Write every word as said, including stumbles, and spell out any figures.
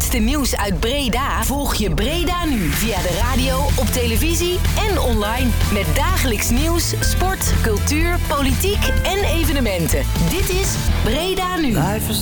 laatste nieuws uit Breda volg je Breda nu via de radio, op televisie en online. Met dagelijks nieuws, sport, cultuur, politiek en evenementen. Dit is Breda nu.